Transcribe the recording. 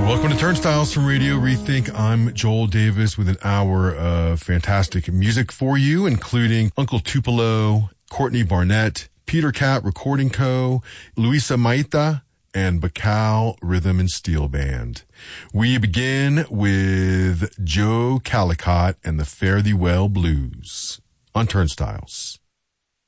Welcome to Turnstiles from Radio Rethink. I'm Joel Davis with an hour of fantastic music for you, including Uncle Tupelo, Courtney Barnett, Peter Cat Recording Co., Luisa Maita, and Bacal Rhythm and Steel Band. We begin with Joe Calicott and the Fare Thee Well Blues on Turnstiles.